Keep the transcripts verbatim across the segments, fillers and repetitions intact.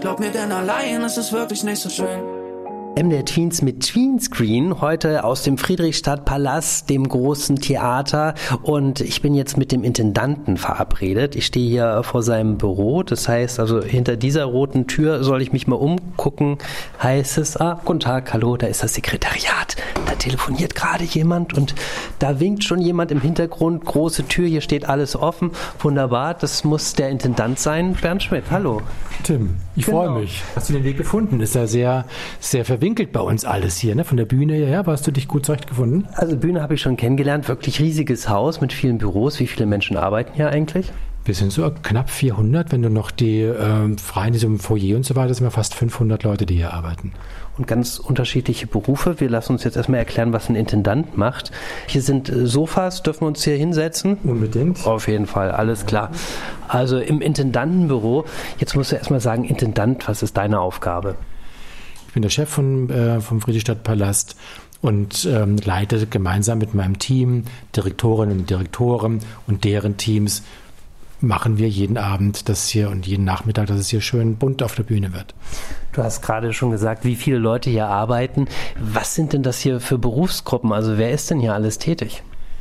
Glaub mir, denn allein ist es wirklich nicht so schön. M D R Tweens mit Tweenscreen, heute aus dem Friedrichstadtpalast, dem großen Theater, und ich bin jetzt mit dem Intendanten verabredet. Ich stehe hier vor seinem Büro, das heißt also hinter dieser roten Tür soll ich mich mal umgucken, heißt es, ah, guten Tag, hallo, da ist das Sekretariat, da telefoniert gerade jemand und da winkt schon jemand im Hintergrund, große Tür, hier steht alles offen, wunderbar, das muss der Intendant sein, Bernd Schmidt, hallo. Tim, ich genau. freue mich. Hast du den Weg gefunden? Ist ja sehr, sehr verwinkelt bei uns alles hier, ne? Von der Bühne her, hast du dich gut zurechtgefunden? Also Bühne habe ich schon kennengelernt, wirklich riesiges Haus mit vielen Büros. Wie viele Menschen arbeiten hier eigentlich? Wir sind so knapp vierhundert, wenn du noch die äh, freien, diesem Foyer und so weiter, sind wir fast fünfhundert Leute, die hier arbeiten. Und ganz unterschiedliche Berufe. Wir lassen uns jetzt erstmal erklären, was ein Intendant macht. Hier sind Sofas, dürfen wir uns hier hinsetzen? Unbedingt. Auf jeden Fall, alles klar. Also im Intendantenbüro, jetzt musst du erstmal sagen, Intendant, was ist deine Aufgabe? Ich bin der Chef von, äh, vom Friedrichstadtpalast und ähm, leite gemeinsam mit meinem Team, Direktorinnen und Direktoren und deren Teams, machen wir jeden Abend das hier und jeden Nachmittag, dass es hier schön bunt auf der Bühne wird. Du hast gerade schon gesagt, wie viele Leute hier arbeiten. Was sind denn das hier für Berufsgruppen? Also wer ist denn hier alles tätig?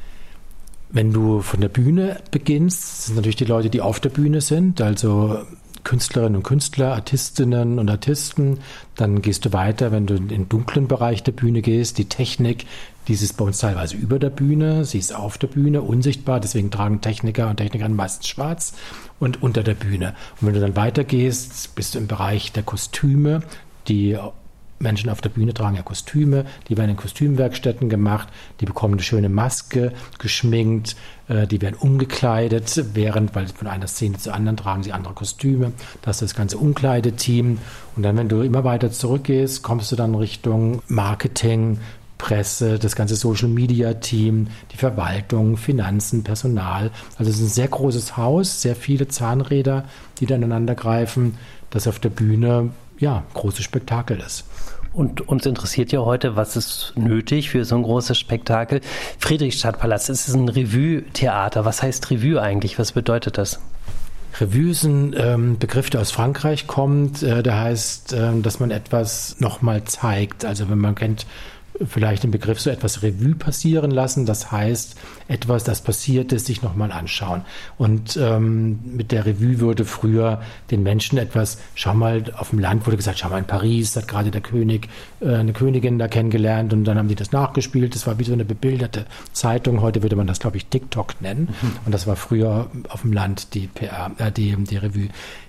Wenn du von der Bühne beginnst, sind natürlich die Leute, die auf der Bühne sind, also Künstlerinnen und Künstler, Artistinnen und Artisten. Dann gehst du weiter, wenn du in den dunklen Bereich der Bühne gehst. Die Technik, die ist bei uns teilweise über der Bühne, sie ist auf der Bühne, unsichtbar. Deswegen tragen Techniker und Technikerinnen meistens schwarz und unter der Bühne. Und wenn du dann weitergehst, bist du im Bereich der Kostüme. Die Menschen auf der Bühne tragen ja Kostüme, die werden in Kostümwerkstätten gemacht, die bekommen eine schöne Maske, geschminkt, äh, die werden umgekleidet, während, weil von einer Szene zur anderen tragen sie andere Kostüme. Das ist das ganze Umkleideteam. Und dann, wenn du immer weiter zurückgehst, kommst du dann Richtung Marketing, Presse, das ganze Social-Media-Team, die Verwaltung, Finanzen, Personal. Also es ist ein sehr großes Haus, sehr viele Zahnräder, die da ineinander greifen, das auf der Bühne ja großes Spektakel ist. Und uns interessiert ja heute, was ist nötig für so ein großes Spektakel. Friedrichstadtpalast, es ist ein Revue-Theater. Was heißt Revue eigentlich? Was bedeutet das? Revue ist ein ähm, Begriff, der aus Frankreich kommt. Äh, der heißt, äh, dass man etwas nochmal zeigt. Also wenn man kennt vielleicht den Begriff so etwas Revue passieren lassen. Das heißt, etwas, das passiert ist, sich nochmal anschauen. Und ähm, mit der Revue wurde früher den Menschen etwas, schau mal, auf dem Land wurde gesagt, schau mal, in Paris hat gerade der König äh, eine Königin da kennengelernt und dann haben die das nachgespielt. Das war wie so eine bebilderte Zeitung. Heute würde man das, glaube ich, TikTok nennen. Mhm. Und das war früher auf dem Land die P R, äh, die, die Revue.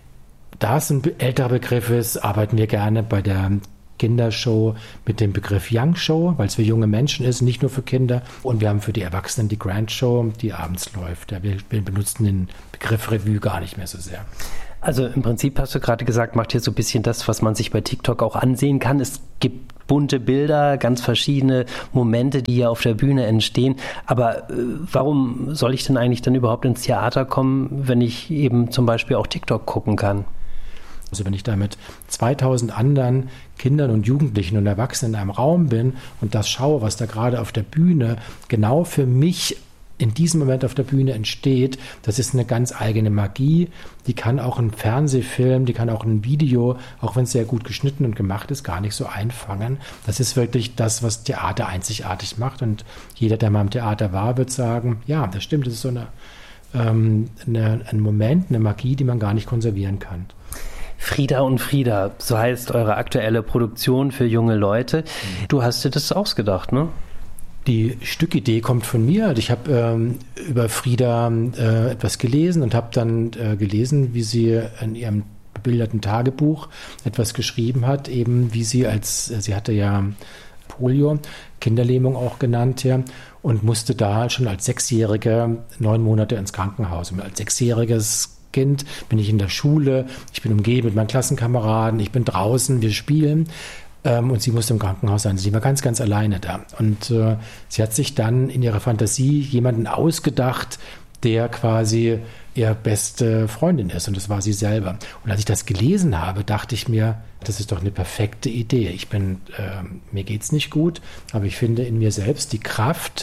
Da es ein älterer Begriff ist, arbeiten wir gerne bei der Kindershow mit dem Begriff Young Show, weil es für junge Menschen ist, nicht nur für Kinder. Und wir haben für die Erwachsenen die Grand Show, die abends läuft. Ja, wir, wir benutzen den Begriff Revue gar nicht mehr so sehr. Also im Prinzip hast du gerade gesagt, macht hier so ein bisschen das, was man sich bei TikTok auch ansehen kann. Es gibt bunte Bilder, ganz verschiedene Momente, die hier auf der Bühne entstehen. Aber äh, warum soll ich denn eigentlich dann überhaupt ins Theater kommen, wenn ich eben zum Beispiel auch TikTok gucken kann? Also wenn ich da mit zweitausend anderen Kindern und Jugendlichen und Erwachsenen in einem Raum bin und das schaue, was da gerade auf der Bühne genau für mich in diesem Moment auf der Bühne entsteht, das ist eine ganz eigene Magie. Die kann auch ein Fernsehfilm, die kann auch ein Video, auch wenn es sehr gut geschnitten und gemacht ist, gar nicht so einfangen. Das ist wirklich das, was Theater einzigartig macht. Und jeder, der mal im Theater war, wird sagen, ja, das stimmt, das ist so eine, ähm, eine, ein Moment, eine Magie, die man gar nicht konservieren kann. Frieda und Frieda, so heißt eure aktuelle Produktion für junge Leute. Du hast dir das ausgedacht, ne? Die Stückidee kommt von mir. Ich habe ähm, über Frieda äh, etwas gelesen und habe dann äh, gelesen, wie sie in ihrem bebilderten Tagebuch etwas geschrieben hat, eben wie sie als, sie hatte ja Polio, Kinderlähmung auch genannt, ja, und musste da schon als Sechsjährige neun Monate ins Krankenhaus. Und als Sechsjähriges Kind bin ich in der Schule, ich bin umgeben mit meinen Klassenkameraden, ich bin draußen, wir spielen ähm, und sie musste im Krankenhaus sein. Sie war ganz, ganz alleine da. Und äh, sie hat sich dann in ihrer Fantasie jemanden ausgedacht, der quasi ihre beste Freundin ist, und das war sie selber. Und als ich das gelesen habe, dachte ich mir, das ist doch eine perfekte Idee. Ich bin, äh, mir geht's nicht gut, aber ich finde in mir selbst die Kraft,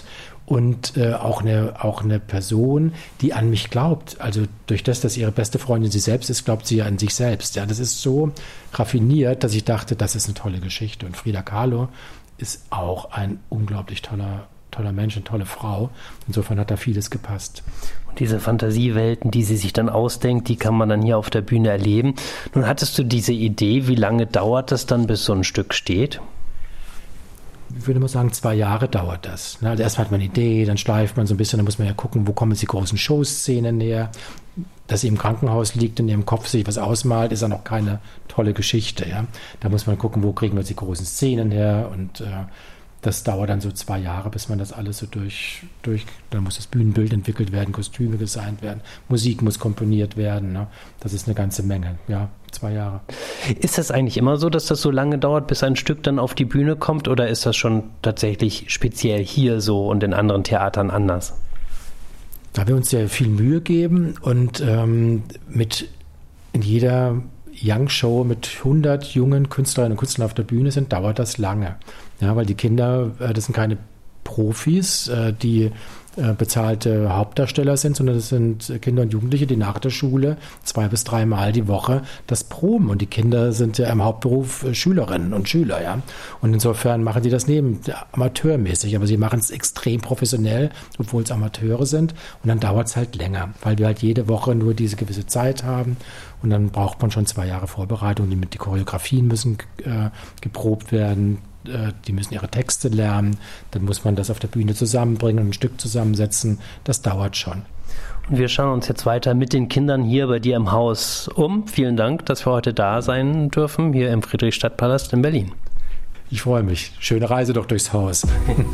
und äh, auch, eine, auch eine Person, die an mich glaubt. Also durch das, dass ihre beste Freundin sie selbst ist, glaubt sie ja an sich selbst. Ja, das ist so raffiniert, dass ich dachte, das ist eine tolle Geschichte. Und Frida Kahlo ist auch ein unglaublich toller, toller Mensch, eine tolle Frau. Insofern hat da vieles gepasst. Und diese Fantasiewelten, die sie sich dann ausdenkt, die kann man dann hier auf der Bühne erleben. Nun hattest du diese Idee, wie lange dauert das dann, bis so ein Stück steht? Ich würde mal sagen, zwei Jahre dauert das. Also erstmal hat man eine Idee, dann schleift man so ein bisschen, dann muss man ja gucken, wo kommen jetzt die großen Showszenen her. Dass sie im Krankenhaus liegt und in ihrem Kopf sich was ausmalt, ist ja noch keine tolle Geschichte. Ja? Da muss man gucken, wo kriegen wir jetzt die großen Szenen her, und äh, das dauert dann so zwei Jahre, bis man das alles so durch, durch, dann muss das Bühnenbild entwickelt werden, Kostüme designt werden, Musik muss komponiert werden. Ne? Das ist eine ganze Menge, ja, zwei Jahre. Ist das eigentlich immer so, dass das so lange dauert, bis ein Stück dann auf die Bühne kommt, oder ist das schon tatsächlich speziell hier so und in anderen Theatern anders? Da wir uns ja viel Mühe geben und ähm, mit in jeder Young Show mit hundert jungen Künstlerinnen und Künstlern auf der Bühne sind, dauert das lange. Ja, weil die Kinder, das sind keine Profis, die bezahlte Hauptdarsteller sind, sondern das sind Kinder und Jugendliche, die nach der Schule zwei bis dreimal die Woche das proben. Und die Kinder sind ja im Hauptberuf Schülerinnen und Schüler, ja. Und insofern machen die das neben amateurmäßig, aber sie machen es extrem professionell, obwohl es Amateure sind. Und dann dauert es halt länger, weil wir halt jede Woche nur diese gewisse Zeit haben. Und dann braucht man schon zwei Jahre Vorbereitung. Die, die Choreografien müssen äh, geprobt werden. Die müssen ihre Texte lernen, dann muss man das auf der Bühne zusammenbringen und ein Stück zusammensetzen. Das dauert schon. Und wir schauen uns jetzt weiter mit den Kindern hier bei dir im Haus um. Vielen Dank, dass wir heute da sein dürfen, hier im Friedrichstadtpalast in Berlin. Ich freue mich. Schöne Reise doch durchs Haus.